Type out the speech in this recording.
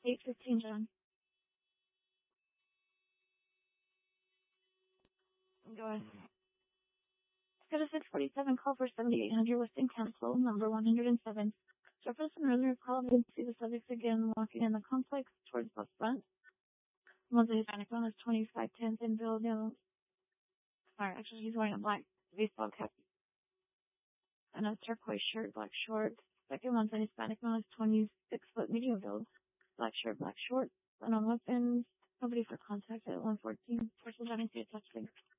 8:15, John. Go ahead. Go to 647, call for 7800, listing cancel, number 107. Surface an earlier call, didn't see the subjects again walking in the complex towards the front. Monthly Hispanic one is 2510 in building. Alright, actually he's wearing a black baseball cap and a turquoise shirt, black shorts. Second one's an Hispanic one is 26-foot medium build, black shirt, black shorts. And on weapons, nobody for contact at 114. Forces having to touch things.